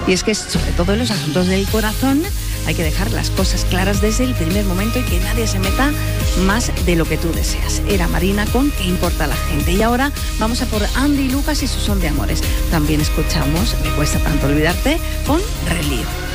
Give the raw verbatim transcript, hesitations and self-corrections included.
Y es que sobre todo en los asuntos del corazón hay que dejar las cosas claras desde el primer momento y que nadie se meta más de lo que tú deseas. Era Marina con ¿Qué importa la gente? Y ahora vamos a por Andy y Lucas y su Son de Amores. También escuchamos Me cuesta tanto olvidarte con Relío.